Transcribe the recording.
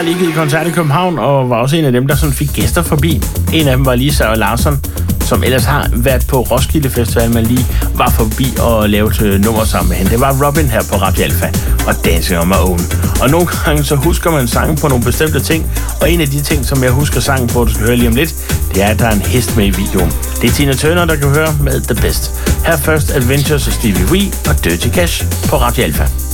lige givet koncert i København, og var også en af dem, der sådan fik gæster forbi. En af dem var Lisa og Larsson, som ellers har været på Roskilde Festival, men lige var forbi og lavet nummer sammen med hende. Det var Robin her på Radio Alpha og Dancing on My Own. Og nogle gange så husker man sangen på nogle bestemte ting, og en af de ting, som jeg husker sangen på, du skal høre lige om lidt, det er, at der er en hest med i videoen. Det er Tina Turner, der kan høre med The Best. Her først Adventures of Stevie Wee og Dirty Cash på Radio Alpha.